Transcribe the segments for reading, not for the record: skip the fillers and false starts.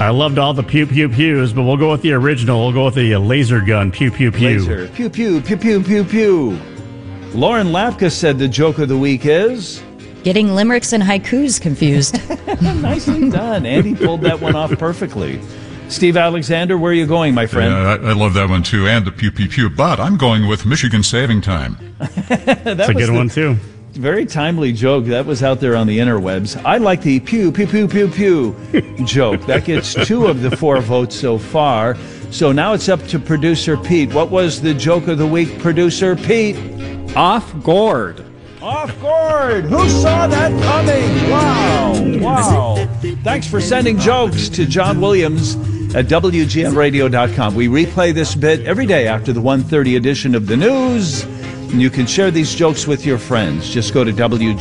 I loved all the pew pew pews, but we'll go with the original. We'll go with the laser gun pew pew pew. Laser. Pew pew pew pew pew pew. Lauren Lapkus said the joke of the week is getting limericks and haikus confused. Nicely done. Andy pulled that one off perfectly. Steve Alexander, where are you going, my friend? Yeah, I love that one too, and the pew pew pew. But I'm going with Michigan Saving Time. That's a good one too. Very timely joke. That was out there on the interwebs. I like the pew, pew, pew, pew, pew joke. That gets 2 of the 4 votes so far. So now it's up to producer Pete. What was the joke of the week, producer Pete? Off gourd. Off gourd. Who saw that coming? Wow. Thanks for sending jokes to John Williams at WGNradio.com. We replay this bit every day after the 1:30 edition of the news. And you can share these jokes with your friends. Just go to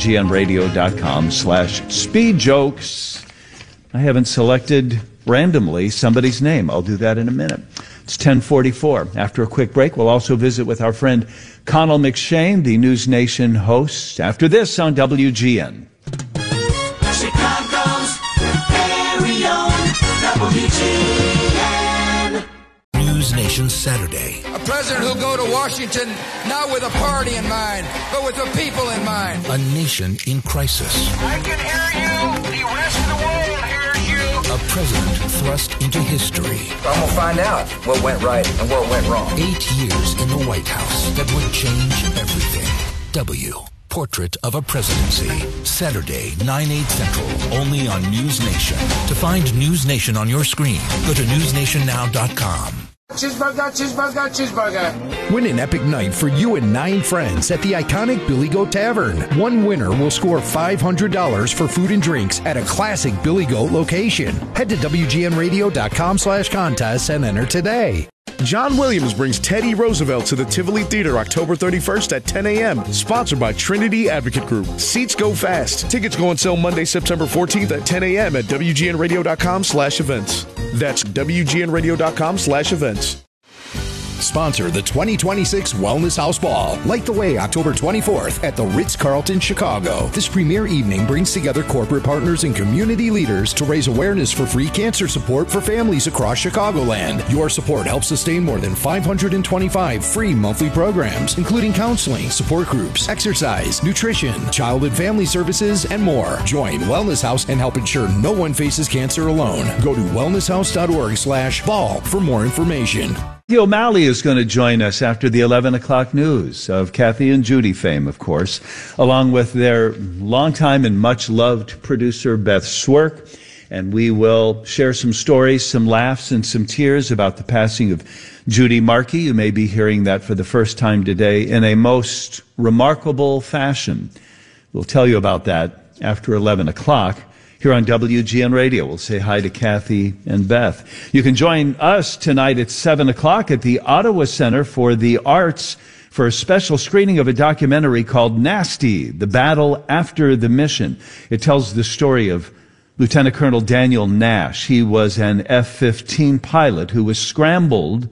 WGNradio.com/speedjokes. I haven't selected randomly somebody's name. I'll do that in a minute. It's 10:44. After a quick break, we'll also visit with our friend Connell McShane, the News Nation host, after this on WGN. Chicago's very own WGN. News Nation Saturday. A president who'll go to Washington not with a party in mind, but with the people in mind. A nation in crisis. I can hear you. The rest of the world hears you. A president thrust into history. I'm going to find out what went right and what went wrong. 8 years in the White House that would change everything. Portrait of a Presidency. Saturday, 9/8 Central, only on News Nation. To find News Nation on your screen, go to newsnationnow.com. Cheeseburger, cheeseburger, cheeseburger. Win an epic night for you and 9 friends at the iconic Billy Goat Tavern. One winner will score $500 for food and drinks at a classic Billy Goat location. Head to WGNradio.com/contests and enter today. John Williams brings Teddy Roosevelt to the Tivoli Theater October 31st at 10 a.m. Sponsored by Trinity Advocate Group. Seats go fast. Tickets go on sale Monday, September 14th at 10 a.m. at WGNradio.com/events. That's WGNradio.com/events. Sponsor the 2026 Wellness House Ball. Light the way October 24th at the Ritz-Carlton, Chicago. This premier evening brings together corporate partners and community leaders to raise awareness for free cancer support for families across Chicagoland. Your support helps sustain more than 525 free monthly programs, including counseling, support groups, exercise, nutrition, child and family services, and more. Join Wellness House and help ensure no one faces cancer alone. Go to wellnesshouse.org/ball for more information. O'Malley is going to join us after the 11 o'clock news of Kathy and Judy fame, of course, along with their longtime and much-loved producer, Beth Swerk. And we will share some stories, some laughs, and some tears about the passing of Judy Markey. You may be hearing that for the first time today in a most remarkable fashion. We'll tell you about that after 11 o'clock. Here on WGN Radio, we'll say hi to Kathy and Beth. You can join us tonight at 7 o'clock at the Ottawa Center for the Arts for a special screening of a documentary called Nasty, The Battle After the Mission. It tells the story of Lieutenant Colonel Daniel Nash. He was an F-15 pilot who was scrambled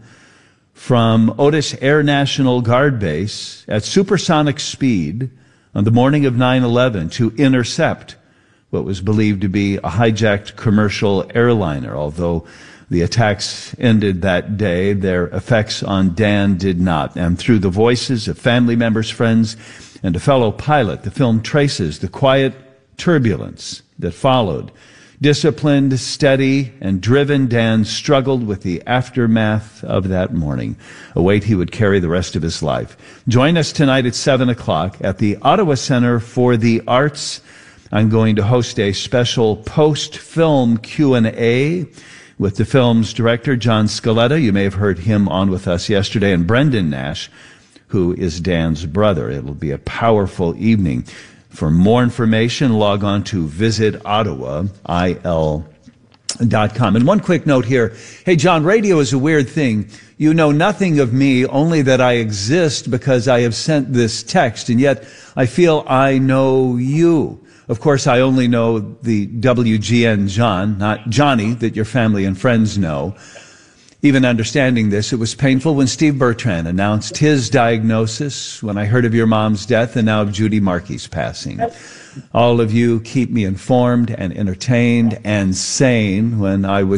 from Otis Air National Guard Base at supersonic speed on the morning of 9/11 to intercept what was believed to be a hijacked commercial airliner. Although the attacks ended that day, their effects on Dan did not. And through the voices of family members, friends, and a fellow pilot, the film traces the quiet turbulence that followed. Disciplined, steady, and driven, Dan struggled with the aftermath of that morning, a weight he would carry the rest of his life. Join us tonight at 7 o'clock at the Ottawa Center for the Arts. I'm going to host a special post-film Q&A with the film's director, John Scaletta. You may have heard him on with us yesterday, and Brendan Nash, who is Dan's brother. It'll be a powerful evening. For more information, log on to visitottawail.com. And one quick note here. Hey, John, radio is a weird thing. You know nothing of me, only that I exist because I have sent this text, and yet I feel I know you. Of course, I only know the WGN John, not Johnny, that your family and friends know. Even understanding this, it was painful when Steve Bertrand announced his diagnosis, when I heard of your mom's death, and now of Judy Markey's passing. All of you keep me informed and entertained and sane when I was